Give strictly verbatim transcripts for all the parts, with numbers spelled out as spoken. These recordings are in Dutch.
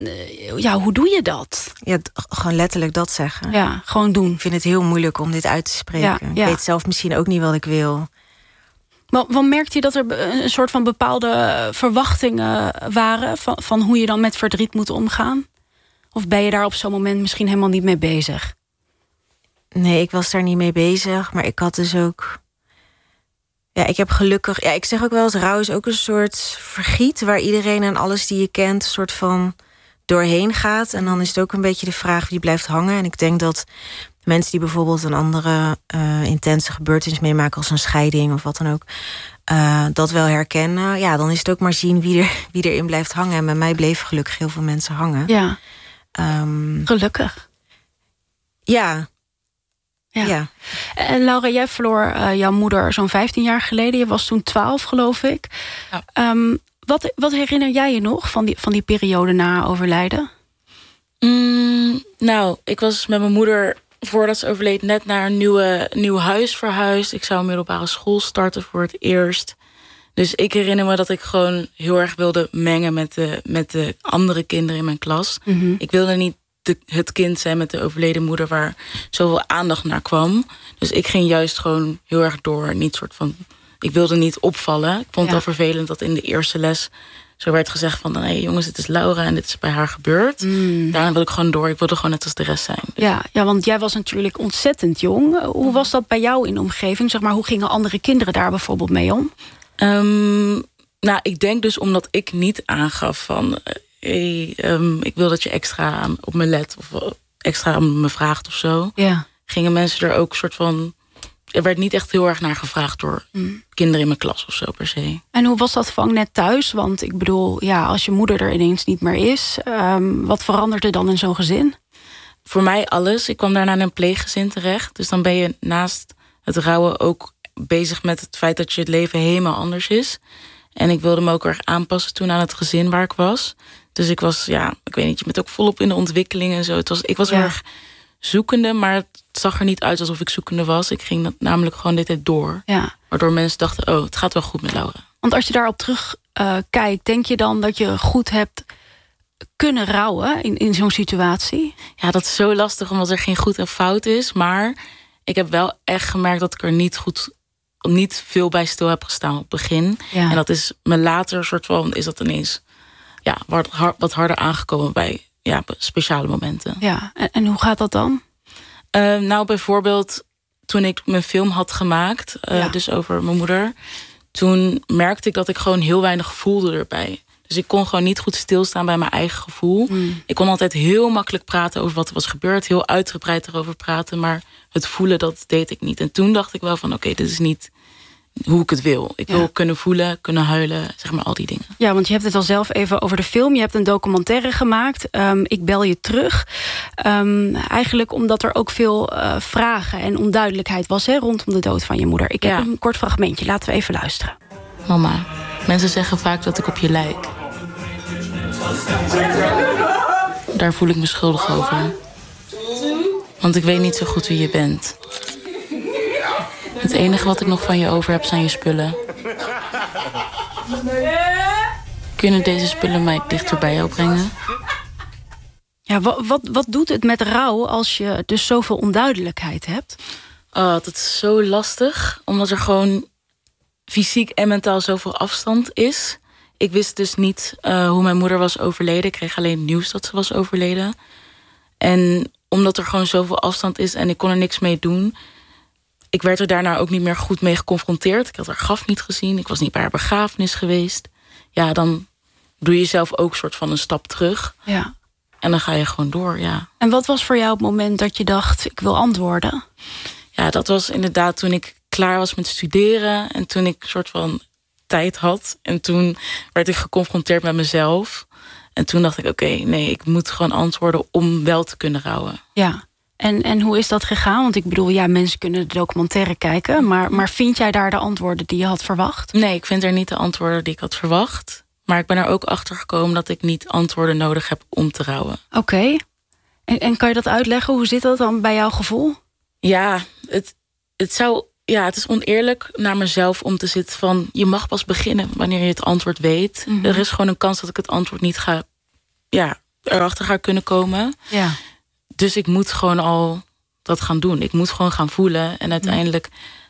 uh, ja, hoe doe je dat? Ja, d- gewoon letterlijk dat zeggen. Ja, gewoon doen. Ik vind het heel moeilijk om dit uit te spreken. Ja, ja. Ik weet zelf misschien ook niet wat ik wil. Maar, maar merkte je dat er een soort van bepaalde verwachtingen waren... Van, van hoe je dan met verdriet moet omgaan? Of ben je daar op zo'n moment misschien helemaal niet mee bezig? Nee, ik was daar niet mee bezig. Maar ik had dus ook... Ja, ik heb gelukkig... Ja, ik zeg ook wel eens, rouw is ook een soort vergiet... waar iedereen en alles die je kent... een soort van doorheen gaat. En dan is het ook een beetje de vraag wie blijft hangen. En ik denk dat mensen die bijvoorbeeld een andere uh, intense gebeurtenis meemaken... als een scheiding of wat dan ook... Uh, dat wel herkennen. Ja, dan is het ook maar zien wie, er, wie erin blijft hangen. En bij mij bleven gelukkig heel veel mensen hangen. Ja, um, gelukkig. Ja. Ja. ja. En Laura, jij verloor uh, jouw moeder zo'n vijftien jaar geleden. Je was toen twaalf, geloof ik. Ja. Um, wat, wat herinner jij je nog van die, van die periode na haar overlijden? Mm, nou, ik was met mijn moeder... voordat ze overleed net naar een nieuwe, nieuw huis verhuisd. Ik zou een middelbare school starten voor het eerst. Dus ik herinner me dat ik gewoon heel erg wilde mengen... met de, met de andere kinderen in mijn klas. Mm-hmm. Ik wilde niet de, het kind zijn met de overleden moeder... waar zoveel aandacht naar kwam. Dus ik ging juist gewoon heel erg door. Niet soort van, ik wilde niet opvallen. Ik vond het ja. wel vervelend dat in de eerste les... zo werd gezegd van, hey, jongens, dit is Laura en dit is bij haar gebeurd. Mm. Daarom wilde ik gewoon door. Ik wilde gewoon net als de rest zijn. Dus. Ja, ja, want jij was natuurlijk ontzettend jong. Hoe was dat bij jou in de omgeving? Zeg maar, hoe gingen andere kinderen daar bijvoorbeeld mee om? Um, nou, ik denk dus omdat ik niet aangaf van... Hey, um, ik wil dat je extra op me let of extra me vraagt of zo. Ja. Gingen mensen er ook soort van... Er werd niet echt heel erg naar gevraagd door mm. kinderen in mijn klas of zo per se. En hoe was dat vangnet thuis? Want ik bedoel, ja, als je moeder er ineens niet meer is... Um, wat verandert er dan in zo'n gezin? Voor mij alles. Ik kwam daarna in een pleeggezin terecht. Dus dan ben je naast het rouwen ook bezig met het feit... dat je het leven helemaal anders is. En ik wilde me ook erg aanpassen toen aan het gezin waar ik was. Dus ik was, ja, ik weet niet, je bent ook volop in de ontwikkeling en zo. Het was, ik was ja. heel erg zoekende, maar het zag er niet uit alsof ik zoekende was. Ik ging namelijk gewoon dit tijd door. Ja. Waardoor mensen dachten, oh, het gaat wel goed met Laura. Want als je daarop terug uh, kijkt, denk je dan dat je goed hebt kunnen rouwen in, in zo'n situatie? Ja, dat is zo lastig, omdat er geen goed en fout is. Maar ik heb wel echt gemerkt dat ik er niet goed, niet veel bij stil heb gestaan op het begin. Ja. En dat is me later soort van, is dat ineens ja, wat, wat harder aangekomen bij ja, speciale momenten. Ja, en, en hoe gaat dat dan? Uh, nou, bijvoorbeeld toen ik mijn film had gemaakt, uh, ja. dus over mijn moeder, toen merkte ik dat ik gewoon heel weinig voelde erbij. Dus ik kon gewoon niet goed stilstaan bij mijn eigen gevoel. Mm. Ik kon altijd heel makkelijk praten over wat er was gebeurd, heel uitgebreid erover praten, maar het voelen, dat deed ik niet. En toen dacht ik wel van, oké, okay, dit is niet hoe ik het wil. Ik ja. wil kunnen voelen, kunnen huilen, zeg maar al die dingen. Ja, want je hebt het al zelf even over de film. Je hebt een documentaire gemaakt. Um, ik bel je terug. Um, eigenlijk omdat er ook veel uh, vragen en onduidelijkheid was hè, rondom de dood van je moeder. Ik heb ja. een kort fragmentje. Laten we even luisteren. Mama, mensen zeggen vaak dat ik op je lijk. Daar voel ik me schuldig over. Want ik weet niet zo goed wie je bent. Het enige wat ik nog van je over heb zijn je spullen. Kunnen deze spullen mij dichter bij jou brengen? Ja, wat, wat, wat doet het met rouw als je dus zoveel onduidelijkheid hebt? Oh, dat is zo lastig. Omdat er gewoon fysiek en mentaal zoveel afstand is. Ik wist dus niet uh, hoe mijn moeder was overleden. Ik kreeg alleen nieuws dat ze was overleden. En omdat er gewoon zoveel afstand is en ik kon er niks mee doen, ik werd er daarna ook niet meer goed mee geconfronteerd. Ik had haar graf niet gezien. Ik was niet bij haar begrafenis geweest. Ja, dan doe je zelf ook soort van een stap terug. Ja. En dan ga je gewoon door, ja. En wat was voor jou het moment dat je dacht, ik wil antwoorden? Ja, dat was inderdaad toen ik klaar was met studeren. En toen ik soort van tijd had. En toen werd ik geconfronteerd met mezelf. En toen dacht ik, oké, okay, nee, ik moet gewoon antwoorden om wel te kunnen rouwen. Ja. En, en hoe is dat gegaan? Want ik bedoel, ja, mensen kunnen de documentaire kijken, maar, maar vind jij daar de antwoorden die je had verwacht? Nee, ik vind er niet de antwoorden die ik had verwacht. Maar ik ben er ook achter gekomen dat ik niet antwoorden nodig heb om te rouwen. Oké. Okay. En, en kan je dat uitleggen? Hoe zit dat dan bij jouw gevoel? Ja, het, het zou, ja, het is oneerlijk naar mezelf om te zitten van, je mag pas beginnen wanneer je het antwoord weet. Mm-hmm. Er is gewoon een kans dat ik het antwoord niet ga, ja, erachter ga kunnen komen. Ja. Dus ik moet gewoon al dat gaan doen. Ik moet gewoon gaan voelen. En uiteindelijk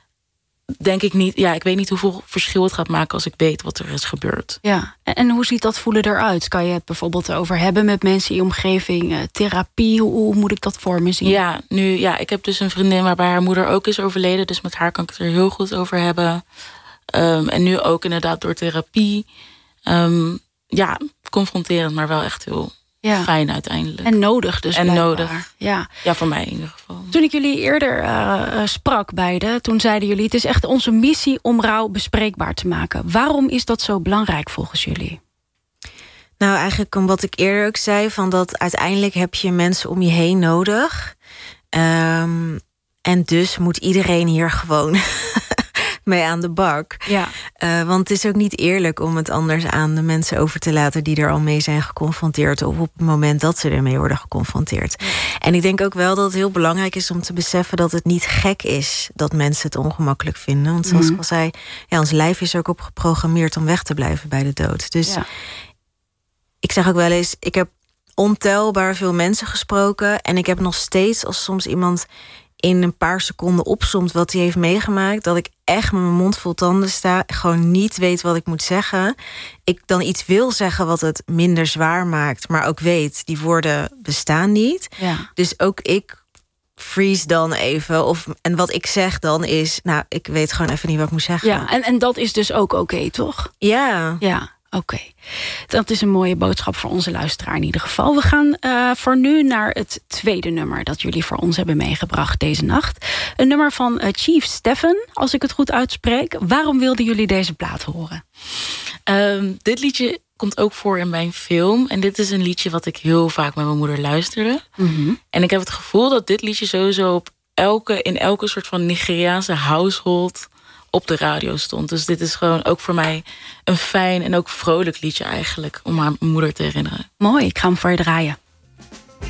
denk ik niet... Ja, ik weet niet hoeveel verschil het gaat maken als ik weet wat er is gebeurd. Ja. En, en hoe ziet dat voelen eruit? Kan je het bijvoorbeeld over hebben met mensen in je omgeving? Uh, therapie, hoe, hoe moet ik dat voor me zien? Ja, nu, ja, ik heb dus een vriendin waarbij haar moeder ook is overleden. Dus met haar kan ik het er heel goed over hebben. Um, en nu ook inderdaad door therapie. Um, ja, confronterend, maar wel echt heel... Ja. Fijn uiteindelijk. En nodig dus. En blijkbaar. nodig. Ja. Ja, voor mij in ieder geval. Toen ik jullie eerder uh, sprak beiden, toen zeiden jullie... het is echt onze missie om rouw bespreekbaar te maken. Waarom is dat zo belangrijk volgens jullie? Nou, eigenlijk om wat ik eerder ook zei... van dat uiteindelijk heb je mensen om je heen nodig. Um, en dus moet iedereen hier gewoon... mee aan de bak. Ja. Uh, want het is ook niet eerlijk om het anders aan de mensen over te laten... die er al mee zijn geconfronteerd... of op het moment dat ze ermee worden geconfronteerd. Ja. En ik denk ook wel dat het heel belangrijk is om te beseffen... dat het niet gek is dat mensen het ongemakkelijk vinden. Want zoals mm-hmm. ik al zei, ja, ons lijf is er ook op geprogrammeerd... om weg te blijven bij de dood. Dus ja. ik zeg ook wel eens... ik heb ontelbaar veel mensen gesproken... en ik heb nog steeds, als soms iemand... in een paar seconden opsomt wat hij heeft meegemaakt... dat ik echt met mijn mond vol tanden sta... gewoon niet weet wat ik moet zeggen. Ik dan iets wil zeggen wat het minder zwaar maakt... maar ook weet, die woorden bestaan niet. Ja. Dus ook ik freeze dan even. Of, en wat ik zeg dan is... nou, ik weet gewoon even niet wat ik moet zeggen. Ja, en, en dat is dus ook oké, okay, toch? Ja. Ja. Oké, okay. Dat is een mooie boodschap voor onze luisteraar in ieder geval. We gaan uh, voor nu naar het tweede nummer... dat jullie voor ons hebben meegebracht deze nacht. Een nummer van uh, Chief Stefan, als ik het goed uitspreek. Waarom wilden jullie deze plaat horen? Um, dit liedje komt ook voor in mijn film. En dit is een liedje wat ik heel vaak met mijn moeder luisterde. Mm-hmm. En ik heb het gevoel dat dit liedje sowieso op elke, in elke soort van Nigeriaanse household... op de radio stond. Dus dit is gewoon ook voor mij een fijn en ook vrolijk liedje eigenlijk... om aan mijn moeder te herinneren. Mooi, ik ga hem voor je draaien.